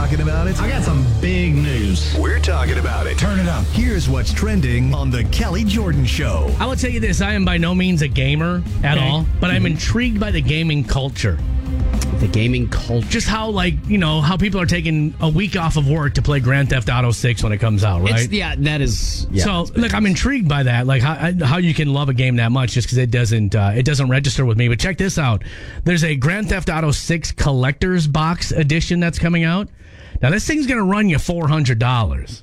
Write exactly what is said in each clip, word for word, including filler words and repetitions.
talking about it? I got some big news. We're talking about it. Turn it up. Here's what's trending on The Kelly Jordan Show. I will tell you this. I am by no means a gamer at Okay. all, but I'm intrigued by the gaming culture. The gaming culture. Just how, like, you know, how people are taking a week off of work to play Grand Theft Auto six when it comes out, right? It's, yeah, that is. Yeah, so, look, I'm intrigued by that, like how how you can love a game that much just because it doesn't uh, it doesn't register with me. But check this out: there's a Grand Theft Auto six collector's box edition that's coming out. Now, this thing's going to run you four hundred dollars.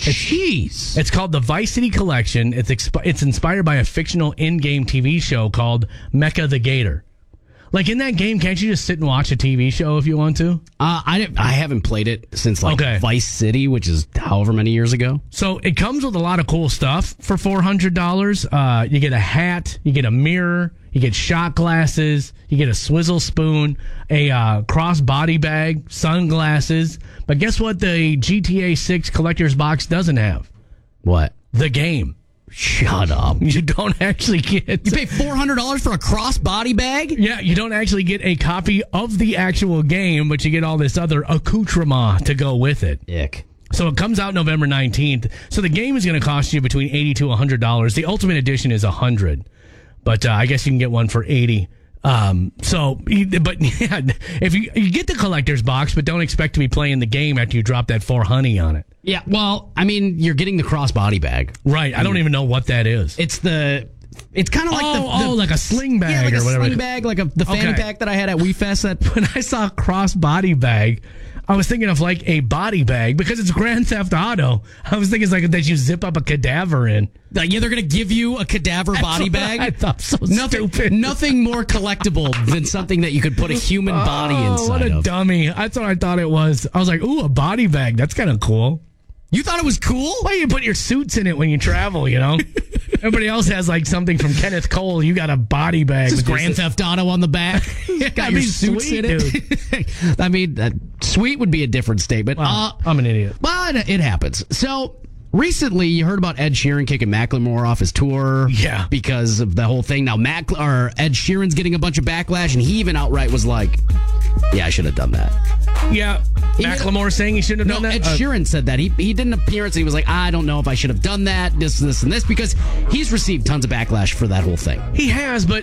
Jeez. It's called the Vice City Collection. It's exp- it's inspired by a fictional in-game T V show called Mecha the Gator. Like, in that game, can't you just sit and watch a T V show if you want to? Uh, I, didn't- I haven't played it since, like, Okay. Vice City, which is however many years ago. So it comes with a lot of cool stuff for four hundred dollars. Uh, you get a hat, you get a mirror, you get shot glasses, you get a swizzle spoon, a uh, cross body bag, sunglasses. But guess what the G T A six collector's box doesn't have? What? The game. Shut up. You don't actually get... You pay four hundred dollars for a cross-body bag? Yeah, you don't actually get a copy of the actual game, but you get all this other accoutrement to go with it. Ick. So it comes out November nineteenth. So the game is going to cost you between eighty to one hundred dollars. The Ultimate Edition is one hundred dollars. But uh, I guess you can get one for eighty dollars. Um, so, but yeah, if you, you get the collector's box, but don't expect to be playing the game after you drop that four honey on it. Yeah, well, I mean, you're getting the cross-body bag. Right. I don't even know what that is. It's the... It's kind of like oh, the, the... Oh, like a sling bag Yeah, like or a whatever. sling bag, like a, the fanny Okay. pack that I had at WeFest. That, When I saw cross body bag, I was thinking of like a body bag because it's Grand Theft Auto. I was thinking it's like that you zip up a cadaver in. like, yeah, they're going to give you a cadaver body bag. I thought so Nothing, stupid. nothing more collectible than something that you could put a human body Oh, inside what a of. dummy. That's what I thought it was. I was like, ooh, a body bag. That's kind of cool. You thought it was cool? Why you put your suits in it when you travel, you know? Everybody else has like something from Kenneth Cole. You got a body bag. Just with Grand your- Theft Auto on the back. Yeah, got I your mean, suits sweet, in it. I mean, uh, sweet would be a different statement. Well, uh, I'm an idiot. but it happens. So recently, you heard about Ed Sheeran kicking Macklemore off his tour. Yeah. Because of the whole thing. Now, Mac or Ed Sheeran's getting a bunch of backlash, and he even outright was like, "Yeah, I should have done that." Yeah. Macklemore saying he shouldn't have No, done Ed that? Uh, Sheeran said that. He he did an appearance. And he was like, I don't know if I should have done that, this, this, and this, because he's received tons of backlash for that whole thing. He has, but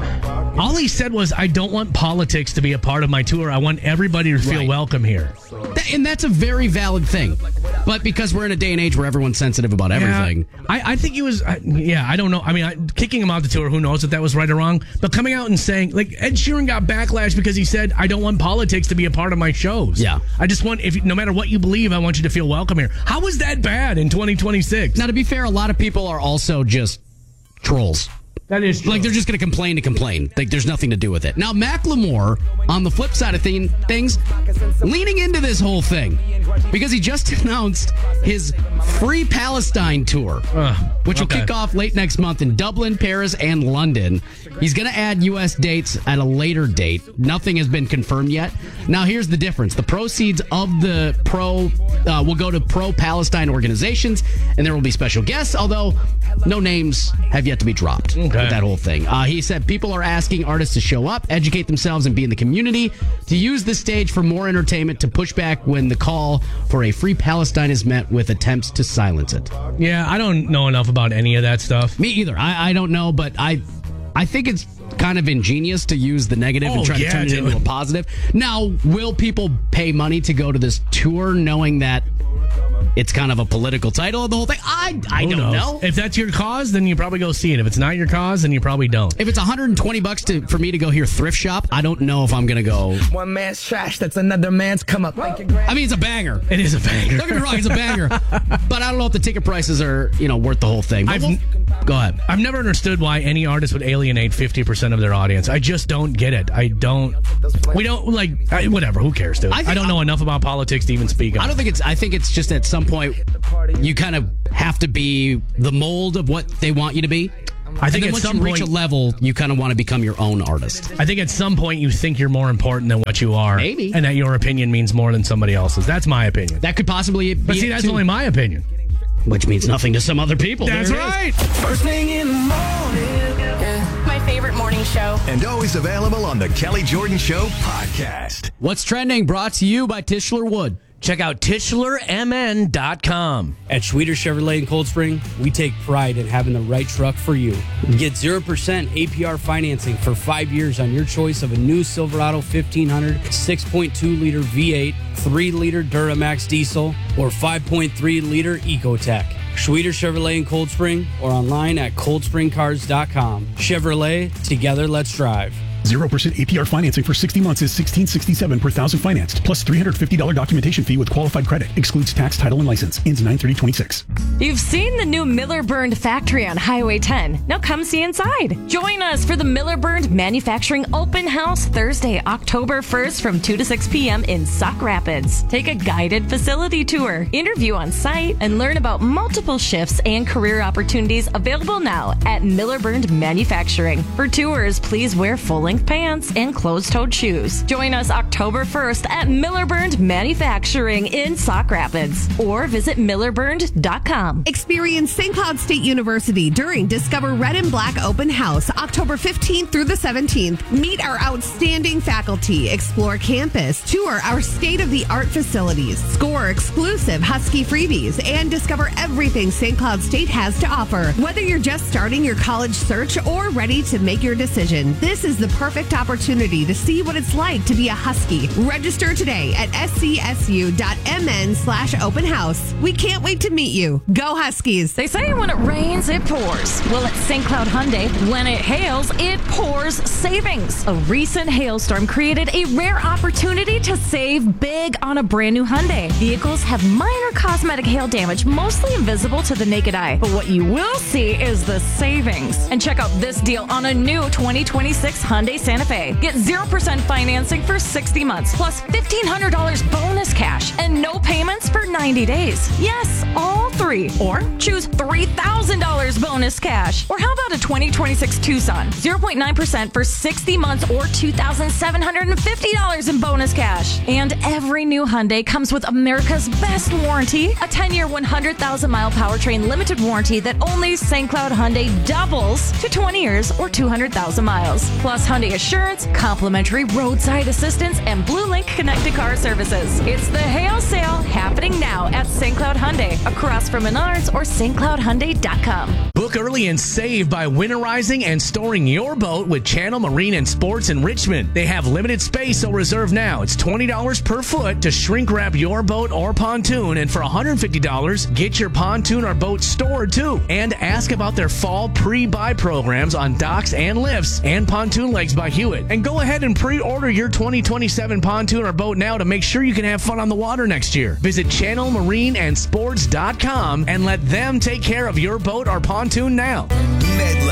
all he said was, I don't want politics to be a part of my tour. I want everybody to feel Right. welcome here. That- and that's a very valid thing. But because we're in a day and age where everyone's sensitive about everything. Yeah, I, I think he was, uh, yeah, I don't know. I mean, I, kicking him out the tour, who knows if that was right or wrong. But coming out and saying, like, Ed Sheeran got backlash because he said, I don't want politics to be a part of my shows. Yeah. I just want, if no matter what you believe, I want you to feel welcome here. How is that bad in twenty twenty-six? Now, to be fair, a lot of people are also just trolls. That is true. Like, they're just going to complain to complain. Like, there's nothing to do with it. Now, Macklemore, on the flip side of thing, things, leaning into this whole thing, because he just announced his Free Palestine tour, Uh, which will okay. kick off late next month in Dublin, Paris, and London. He's going to add U S dates at a later date. Nothing has been confirmed yet. Now, here's the difference. The proceeds of the pro uh, will go to pro-Palestine organizations, and there will be special guests, although no names have yet to be dropped. Okay. With that whole thing. Uh, he said people are asking artists to show up, educate themselves, and be in the community, to use the stage for more entertainment, to push back when the call for a free Palestine is met with attempts to silence it. Yeah, I don't know enough about any of that stuff. Me either. I, I don't know, but I I think it's kind of ingenious to use the negative Oh, and try yeah, to turn it dude. into a positive. Now, will people pay money to go to this tour knowing that it's kind of a political title of the whole thing? I, I Who don't knows? know. If that's your cause, then you probably go see it. If it's not your cause, then you probably don't. If it's one hundred twenty bucks to for me to go hear Thrift Shop, I don't know if I'm going to go. One man's trash, that's another man's come up. I mean, it's a banger. It is a banger. Don't get me wrong, it's a banger. But I don't know if the ticket prices are, you know, worth the whole thing. But I've- we'll- go ahead. I've never understood why any artist would alienate fifty percent of their audience. I just don't get it. I don't. We don't, like, I, whatever. Who cares, dude? I I, think don't know I- enough about politics to even speak on I don't it. think it's. I think it's just at some point you kind of have to be the mold of what they want you to be. I think and then at once some you reach point, a level, you kind of want to become your own artist. I think at some point you think you're more important than what you are. Maybe. And that your opinion means more than somebody else's. That's my opinion. That could possibly be. But see, it that's too. only my opinion. Which means nothing to some other people. That's There it is. right. First thing in the morning. My favorite morning show. And always available on the Kelly Jordan Show podcast. What's trending? Brought to you by Tischler Wood. Check out Tischler M N dot com. At Schweeder Chevrolet in Cold Spring, we take pride in having the right truck for you. Get zero percent A P R financing for five years on your choice of a new Silverado fifteen hundred, six point two liter V eight, three liter Duramax diesel, or five point three liter Ecotec. Schweeder Chevrolet in Cold Spring or online at cold spring cars dot com. Chevrolet, together let's drive. zero percent A P R financing for sixty months is sixteen sixty-seven per thousand financed, plus three hundred fifty dollars documentation fee with qualified credit. Excludes tax, title, and license. Ends nine thirty twenty-six. You've seen the new Miller Burned factory on Highway ten. Now come see inside. Join us for the Miller Burned Manufacturing Open House Thursday, October first from two to six p.m. in Sauk Rapids. Take a guided facility tour, interview on site, and learn about multiple shifts and career opportunities available now at Miller Burned Manufacturing. For tours, please wear full-length pants and closed-toed shoes. Join us October first at Miller Burned Manufacturing in Sauk Rapids or visit miller burned dot com. Experience Saint Cloud State University during Discover Red and Black Open House, October fifteenth through the seventeenth. Meet our outstanding faculty, explore campus, tour our state-of-the-art facilities, score exclusive Husky freebies, and discover everything Saint Cloud State has to offer. Whether you're just starting your college search or ready to make your decision, this is the perfect opportunity to see what it's like to be a Husky. Register today at scsu.mn slash open house. We can't wait to meet you. Go Huskies. They say when it rains, it pours. Well, at Saint Cloud Hyundai, when it hails, it pours savings. A recent hailstorm created a rare opportunity to save big on a brand new Hyundai. Vehicles have minor cosmetic hail damage, mostly invisible to the naked eye. But what you will see is the savings. And check out this deal on a new twenty twenty-six Hyundai Santa Fe. Get zero percent financing for sixty months, plus fifteen hundred dollars bonus cash, and no payments for ninety days. Yes, all three. Or choose three thousand dollars bonus cash. Or how about a twenty twenty-six Tucson? zero point nine percent for sixty months or two thousand seven hundred fifty dollars in bonus cash. And every new Hyundai comes with America's best warranty, a ten-year, one hundred thousand mile powertrain limited warranty that only Saint Cloud Hyundai doubles to twenty years or two hundred thousand miles. Plus Hyundai Assurance, complimentary roadside assistance, and Blue Link connected car services. It's the hail sale happening now at Saint Cloud Hyundai, across from Menards or st cloud hyundai dot com. Book early and save by winterizing and storing your boat with Channel Marine and Sports in Richmond. They have limited space, so reserve now. It's twenty dollars per foot to shrink wrap your boat or pontoon, and for one hundred fifty dollars, get your pontoon or boat stored too. And ask about their fall pre-buy programs on docks and lifts and pontoon legs by Hewitt. And go ahead and pre-order your twenty twenty-seven pontoon or boat now to make sure you can have fun on the water next year. Visit channel marine and sports dot com and let them take care of your boat or pontoon now.